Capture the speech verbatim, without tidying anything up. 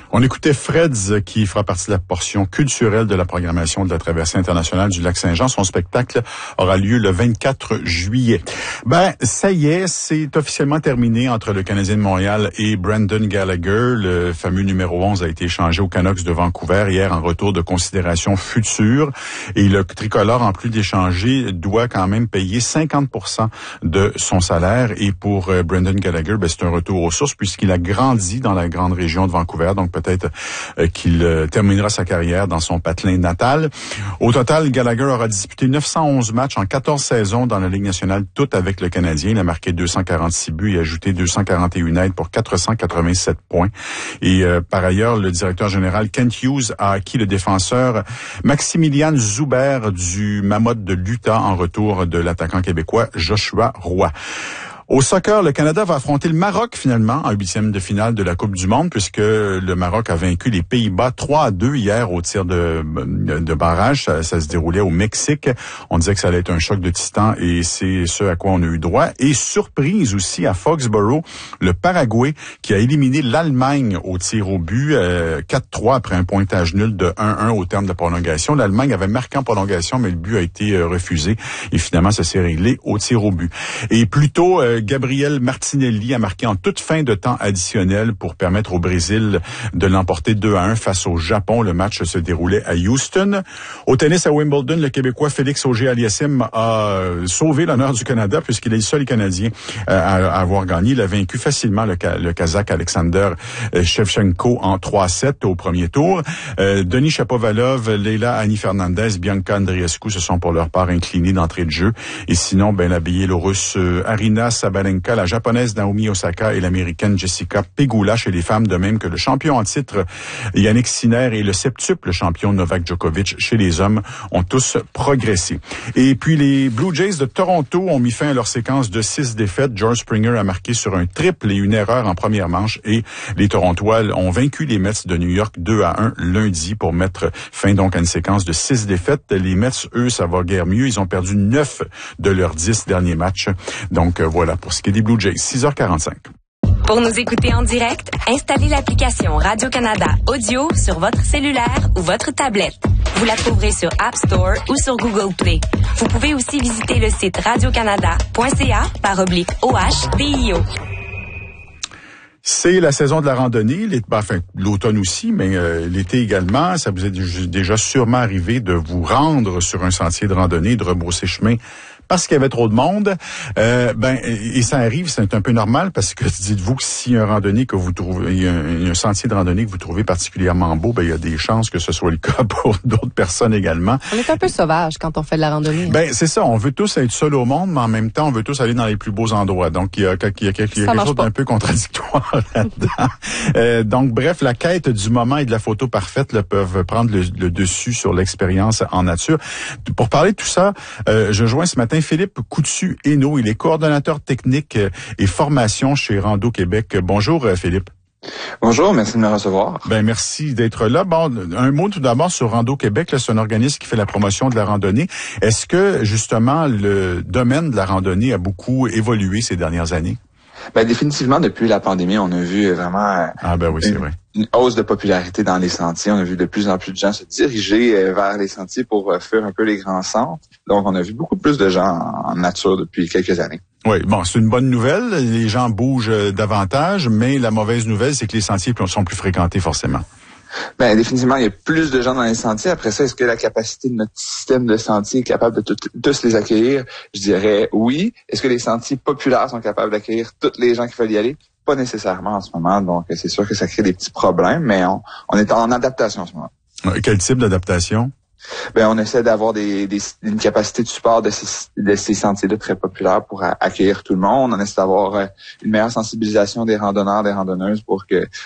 On écoutait Freds qui fera partie de la portion culturelle de la programmation de la traversée internationale du lac Saint-Jean. Son spectacle aura lieu le vingt-quatre juillet. Ben, ça y est, c'est officiellement terminé entre le Canadien de Montréal et Brendan Gallagher. Le fameux numéro onze a été échangé aux Canucks de Vancouver hier en retour de considération future. Et le tricolore, en plus d'échanger, doit quand même payer cinquante pour cent de son salaire. Et pour euh, Brendan Gallagher, ben, c'est un retour aux sources puisqu'il a grandi dans la grande région de Vancouver. Donc, peut-être euh, qu'il euh, terminera sa carrière dans son patelin natal. Au total, Gallagher aura disputé neuf cent onze matchs en quatorze saisons dans la Ligue nationale, toutes avec le Canadien. Il a marqué deux cent quarante-six buts et ajouté deux cent quarante et un aides pour quatre cent quatre-vingt-sept points. Et euh, par ailleurs, le directeur général Kent Hughes a acquis le défenseur Maximilian Zuber du Mammoth de l'Utah en retour de l'attaquant québécois Joshua Roy. Au soccer, le Canada va affronter le Maroc finalement en huitième de finale de la Coupe du Monde puisque le Maroc a vaincu les Pays-Bas trois à deux hier au tir de, de barrage. Ça, ça se déroulait au Mexique. On disait que ça allait être un choc de titan et c'est ce à quoi on a eu droit. Et surprise aussi à Foxborough, le Paraguay qui a éliminé l'Allemagne au tir au but euh, quatre trois après un pointage nul de un un au terme de la prolongation. L'Allemagne avait marqué en prolongation mais le but a été euh, refusé et finalement ça s'est réglé au tir au but. Et plutôt euh, Gabriel Martinelli a marqué en toute fin de temps additionnel pour permettre au Brésil de l'emporter deux à un face au Japon. Le match se déroulait à Houston. Au tennis à Wimbledon, le Québécois Félix Auger-Aliassime a sauvé l'honneur du Canada puisqu'il est le seul Canadien à avoir gagné. Il a vaincu facilement le, le Kazakh Alexander Shevchenko en trois à sept au premier tour. Euh, Denis Shapovalov, Leila Annie Fernandez, Bianca Andreescu se sont pour leur part inclinés d'entrée de jeu. Et sinon, ben la biélorusse Arina Sabalenka, la japonaise Naomi Osaka et l'américaine Jessica Pegula chez les femmes, de même que le champion en titre Yannick Sinner et le septuple champion Novak Djokovic chez les hommes ont tous progressé. Et puis les Blue Jays de Toronto ont mis fin à leur séquence de six défaites. George Springer a marqué sur un triple et une erreur en première manche et les Torontois ont vaincu les Mets de New York deux à un lundi pour mettre fin donc à une séquence de six défaites. Les Mets, eux, ça va guère mieux. Ils ont perdu neuf de leurs dix derniers matchs. Donc voilà pour ce qui est des Blue Jays. six heures quarante-cinq. Pour nous écouter en direct, installez l'application Radio-Canada Audio sur votre cellulaire ou votre tablette. Vous la trouverez sur App Store ou sur Google Play. Vous pouvez aussi visiter le site radiocanada point c a par oblique O H V I O. C'est la saison de la randonnée, enfin l'automne aussi, mais euh, l'été également. Ça vous est déjà sûrement arrivé de vous rendre sur un sentier de randonnée, de rebrousser chemin parce qu'il y avait trop de monde. Euh, ben et ça arrive, c'est un peu normal parce que dites-vous que s'il y a un randonnée que vous trouvez, il y a un, il y a un sentier de randonnée que vous trouvez particulièrement beau, ben il y a des chances que ce soit le cas pour d'autres personnes également. On est un peu sauvage quand on fait de la randonnée. Ben c'est ça, on veut tous être seuls au monde, mais en même temps on veut tous aller dans les plus beaux endroits. Donc il y a, il y a, il y a quelque, il y a quelque chose d'un peu contradictoire là-dedans. euh, donc bref, la quête du moment et de la photo parfaite là, peuvent prendre le, le dessus sur l'expérience en nature. Pour parler de tout ça, euh, je joins ce matin Philippe Coutu-Hainaut. Il est coordonnateur technique et formation chez Rando Québec. Bonjour Philippe. Bonjour, merci de me recevoir. Ben merci d'être là. Bon, un mot tout d'abord sur Rando Québec. Là, c'est un organisme qui fait la promotion de la randonnée. Est-ce que justement le domaine de la randonnée a beaucoup évolué ces dernières années? Ben définitivement, depuis la pandémie, on a vu vraiment ah ben oui, c'est une, vrai. une hausse de popularité dans les sentiers. On a vu de plus en plus de gens se diriger vers les sentiers pour faire un peu les grands centres. Donc, on a vu beaucoup plus de gens en nature depuis quelques années. Oui, bon, c'est une bonne nouvelle. Les gens bougent davantage, mais la mauvaise nouvelle, c'est que les sentiers sont plus fréquentés forcément. Ben définitivement, il y a plus de gens dans les sentiers. Après ça, est-ce que la capacité de notre système de sentiers est capable de tout, tous les accueillir? Je dirais oui. Est-ce que les sentiers populaires sont capables d'accueillir tous les gens qui veulent y aller? Pas nécessairement en ce moment. Donc, c'est sûr que ça crée des petits problèmes, mais on, on est en adaptation en ce moment. Quel type d'adaptation? Ben, on essaie d'avoir des, des, une capacité de support de ces, de ces sentiers-là très populaires pour a, accueillir tout le monde. On essaie d'avoir euh, une meilleure sensibilisation des randonneurs, des randonneuses pour que